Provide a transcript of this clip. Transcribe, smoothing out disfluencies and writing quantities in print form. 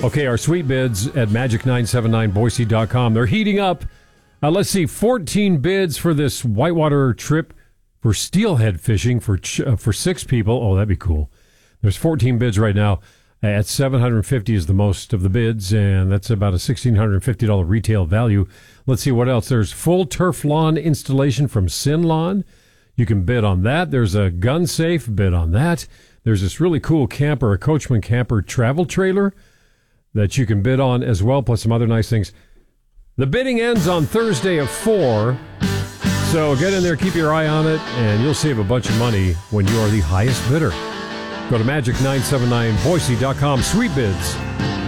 Okay, our sweet bids at magic979boise.com. They're heating up. Let's see, 14 bids for this whitewater trip for steelhead fishing for 6 people. Oh, that'd be cool. There's 14 bids right now. At $750 is the most of the bids, and that's about a $1,650 retail value. Let's see what else. There's full turf lawn installation from Sin Lawn. You can bid on that. There's a gun safe, bid on that. There's this really cool camper, a Coachman camper travel trailer that you can bid on as well, plus some other nice things. The bidding ends on Thursday at 4, so get in there, keep your eye on it, and you'll save a bunch of money when you are the highest bidder. Go to magic979boise.com, sweet bids.